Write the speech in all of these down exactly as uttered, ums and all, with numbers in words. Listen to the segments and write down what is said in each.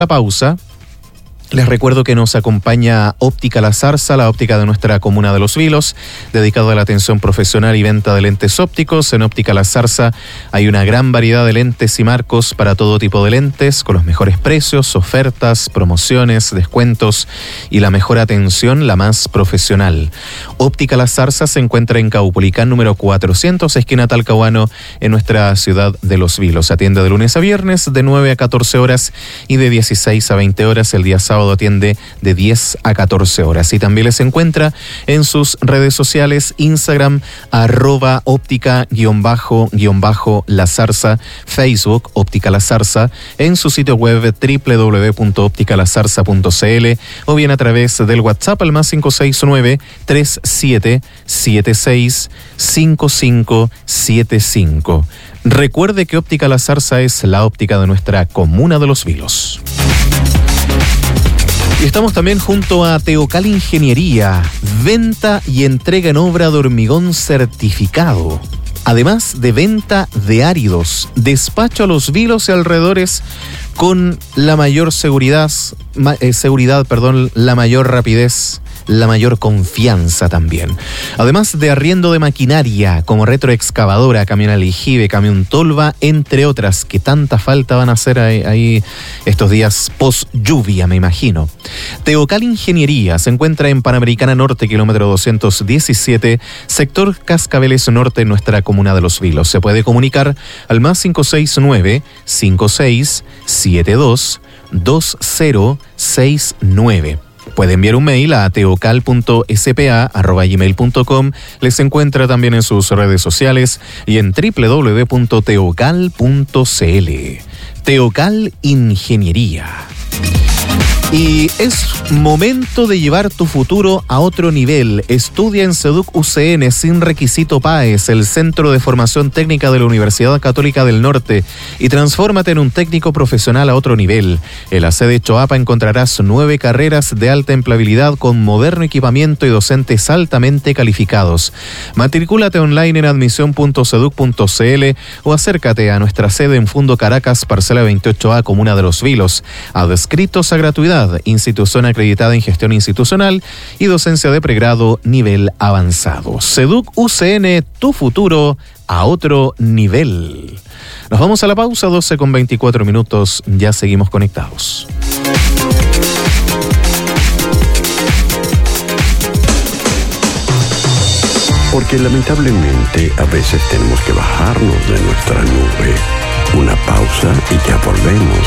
La pausa. Les recuerdo que nos acompaña Óptica La Zarza, la óptica de nuestra comuna de Los Vilos, dedicado a la atención profesional y venta de lentes ópticos. En Óptica La Zarza hay una gran variedad de lentes y marcos para todo tipo de lentes, con los mejores precios, ofertas, promociones, descuentos y la mejor atención, la más profesional. Óptica La Zarza se encuentra en Caupolicán número cuatrocientos, esquina Talcahuano, en nuestra ciudad de Los Vilos. Atiende de lunes a viernes de nueve a catorce horas y de dieciséis a veinte horas. El día sábado atiende de diez a catorce horas. Y también les encuentra en sus redes sociales, Instagram, arroba óptica guión bajo guión bajo La Zarza, Facebook, Óptica La Zarza, en su sitio web doble u doble u doble u punto óptica la zarza punto c l o bien a través del WhatsApp al más cinco seis nueve, tres siete siete seis, cinco cinco siete cinco. Recuerde que Óptica La Zarza es la óptica de nuestra comuna de Los Vilos. Y estamos también junto a Teocal Ingeniería, venta y entrega en obra de hormigón certificado. Además de venta de áridos, despacho a Los Vilos y alrededores con la mayor seguridad, ma, eh, seguridad, perdón, la mayor rapidez, la mayor confianza también. Además de arriendo de maquinaria como retroexcavadora, camión aljibe, camión tolva, entre otras, que tanta falta van a hacer ahí, ahí estos días post lluvia, me imagino. Teocal Ingeniería se encuentra en Panamericana Norte, kilómetro doscientos diecisiete, sector Cascabeles Norte, en nuestra comuna de Los Vilos. Se puede comunicar al más cinco seis nueve, cinco seis siete dos, dos cero seis nueve. Puede enviar un mail a teocal punto s p a arroba gmail punto com. Les encuentra también en sus redes sociales y en doble u doble u doble u punto teocal punto c l. Teocal Ingeniería. Y es momento de llevar tu futuro a otro nivel. Estudia en SEDUC U C N sin requisito PAES, el Centro de Formación Técnica de la Universidad Católica del Norte, y transfórmate en un técnico profesional a otro nivel. En la sede Choapa encontrarás nueve carreras de alta empleabilidad con moderno equipamiento y docentes altamente calificados. Matricúlate online en admisión punto seduc punto c l o acércate a nuestra sede en Fundo Caracas, parcela veintiocho A, comuna de Los Vilos. Adscritos a gratuidad. Institución acreditada en gestión institucional y docencia de pregrado nivel avanzado. SEDUC U C N, tu futuro a otro nivel. Nos vamos a la pausa, doce con veinticuatro minutos, ya seguimos conectados. Porque lamentablemente a veces tenemos que bajarnos de nuestra nube. Una pausa y ya volvemos.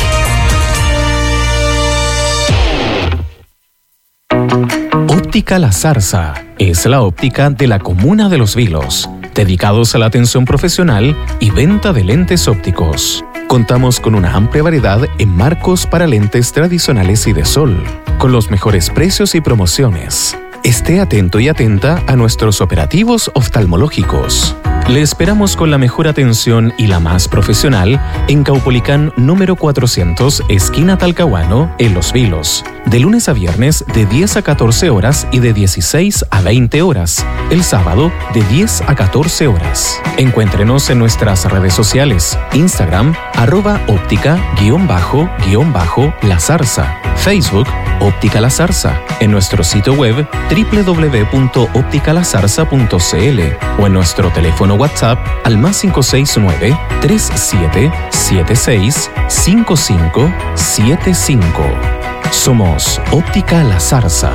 Óptica La Zarza es la óptica de la comuna de Los Vilos, dedicados a la atención profesional y venta de lentes ópticos. Contamos con una amplia variedad en marcos para lentes tradicionales y de sol, con los mejores precios y promociones. Esté atento y atenta a nuestros operativos oftalmológicos. Le esperamos con la mejor atención y la más profesional en Caupolicán número cuatrocientos, esquina Talcahuano, en Los Vilos. De lunes a viernes de diez a catorce horas y de dieciséis a veinte horas. El sábado de diez a catorce horas. Encuéntrenos en nuestras redes sociales. Instagram, arroba óptica guión bajo guión bajo La Zarza. Facebook, Óptica La Zarza. En nuestro sitio web doble u doble u doble u punto óptica la zarza punto c l o en nuestro teléfono WhatsApp al más cinco seis nueve, tres siete siete seis, cinco cinco siete cinco. Somos Óptica La Zarza.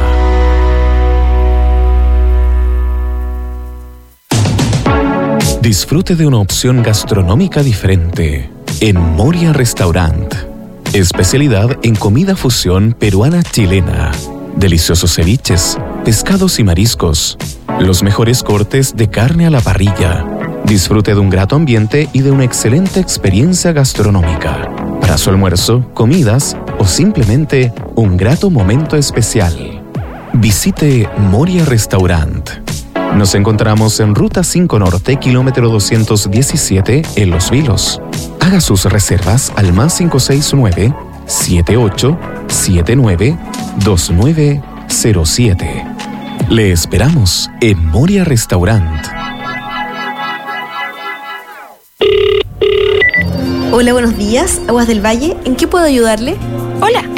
Disfrute de una opción gastronómica diferente en Moria Restaurant. Especialidad en comida fusión peruana-chilena. Deliciosos ceviches, pescados y mariscos. Los mejores cortes de carne a la parrilla. Disfrute de un grato ambiente y de una excelente experiencia gastronómica. Para su almuerzo, comidas o simplemente un grato momento especial. Visite Moria Restaurant. Nos encontramos en Ruta cinco Norte, kilómetro doscientos diecisiete, en Los Vilos. Haga sus reservas al más cinco seis nueve, siete ocho siete nueve, dos nueve cero siete. Le esperamos en Moria Restaurant. Hola, buenos días. Aguas del Valle, ¿en qué puedo ayudarle? Hola.